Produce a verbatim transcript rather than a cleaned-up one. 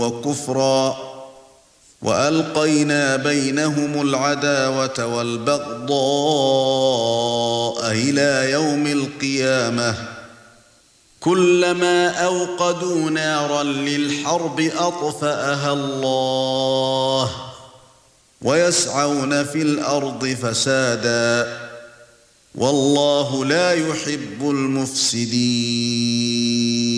وكفرا وألقينا بينهم العداوة والبغضاء إلى يوم القيامة كلما أوقدوا نارا للحرب أطفأها الله ويسعون في الأرض فسادا والله لا يحب المفسدين